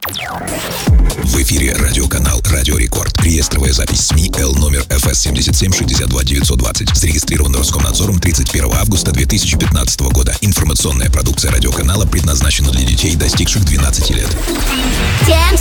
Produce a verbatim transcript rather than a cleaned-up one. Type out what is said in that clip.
В эфире радиоканал «Радио Рекорд». Реестровая запись СМИ Л номер эф эс семьдесят семь шестьдесят два девятьсот двадцать. Зарегистрирован Роскомнадзором тридцать первого августа две тысячи пятнадцатого года. Информационная продукция радиоканала предназначена для детей, достигших двенадцати лет.